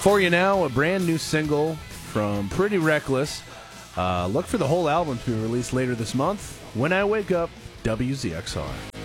For you now, a brand new single from Pretty Reckless. Look for the whole album to be released later this month. When I Wake Up, WZXR.